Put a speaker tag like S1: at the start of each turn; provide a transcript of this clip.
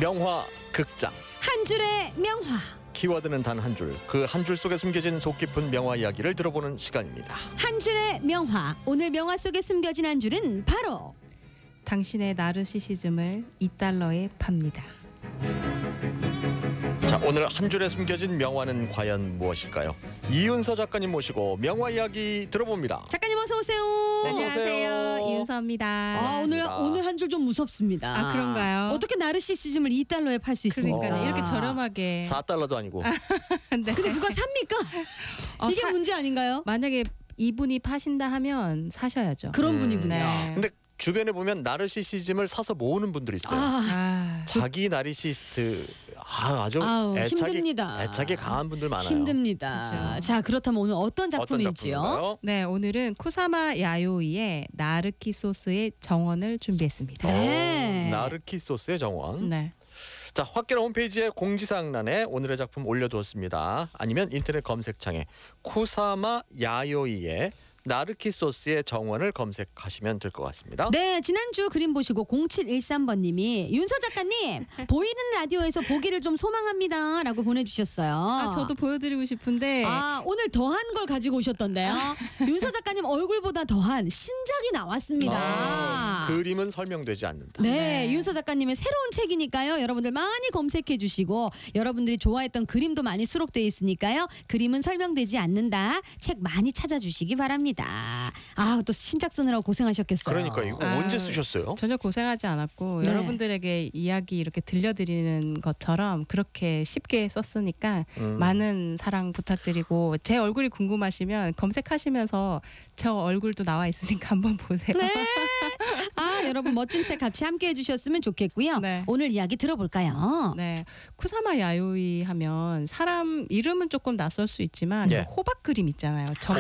S1: 명화 극장.
S2: 한 줄의 명화.
S1: 키워드는 단 한 줄. 그 한 줄 속에 숨겨진 속 깊은 명화 이야기를 들어보는 시간입니다.
S2: 한 줄의 명화. 오늘 명화 속에 숨겨진 한 줄은 바로
S3: 당신의 나르시시즘을 2달러에 팝니다.
S1: 자, 오늘 한 줄에 숨겨진 명화는 과연 무엇일까요? 이윤서 작가님 모시고 명화 이야기 들어봅니다.
S2: 작가님 어서 오세요.
S3: 안녕하세요. 이윤서입니다.
S2: 오늘 한 줄 좀 무섭습니다.
S3: 아, 그런가요?
S2: 어떻게 나르시시즘을 2달러에 팔 수 있습니까?
S3: 그러니까요. 이렇게 저렴하게.
S1: 4달러도 아니고.
S3: 네.
S2: 근데 누가 삽니까? 이게 문제 아닌가요?
S3: 만약에 이분이 파신다 하면 사셔야죠.
S2: 그런 분이군요.
S3: 네.
S1: 근데 주변에 보면 나르시시즘을 사서 모으는 분들이 있어요. 자기 나르시스트 아주
S2: 힘듭니다.
S1: 애착이 강한 분들 많아요.
S2: 힘듭니다.
S3: 그렇죠.
S2: 자, 그렇다면 오늘 어떤 작품일지요?
S1: 작품인가요?
S3: 네, 오늘은 쿠사마 야요이의 나르키소스의 정원을 준비했습니다.
S2: 네.
S1: 나르키소스의 정원.
S3: 네.
S1: 자, 확기는 홈페이지에 공지사항란에 오늘의 작품 올려두었습니다. 아니면 인터넷 검색창에 쿠사마 야요이의 나르키소스의 정원을 검색하시면 될 것 같습니다.
S2: 네, 지난주 그림 보시고 0713번님이 윤서 작가님 보이는 라디오에서 보기를 좀 소망합니다 라고 보내주셨어요.
S3: 저도 보여드리고 싶은데
S2: 오늘 더한 걸 가지고 오셨던데요. 윤서 작가님 얼굴보다 더한 신작이 나왔습니다.
S1: 그림은 설명되지 않는다.
S2: 네, 윤서 작가님의 새로운 책이니까요. 여러분들 많이 검색해 주시고 여러분들이 좋아했던 그림도 많이 수록되어 있으니까요. 그림은 설명되지 않는다. 책 많이 찾아주시기 바랍니다. 또 신작 쓰느라고 고생하셨겠어요.
S1: 그러니까 이거 언제 쓰셨어요?
S3: 전혀 고생하지 않았고
S2: 네.
S3: 여러분들에게 이야기 이렇게 들려드리는 것처럼 그렇게 쉽게 썼으니까 많은 사랑 부탁드리고 제 얼굴이 궁금하시면 검색하시면서 저 얼굴도 나와 있으니까 한번 보세요.
S2: 네. 여러분 멋진 책 같이 함께 해주셨으면 좋겠고요.
S3: 네.
S2: 오늘 이야기 들어볼까요?
S3: 네, 쿠사마 야요이 하면 사람 이름은 조금 낯설 수 있지만
S1: 예.
S3: 호박 그림 있잖아요.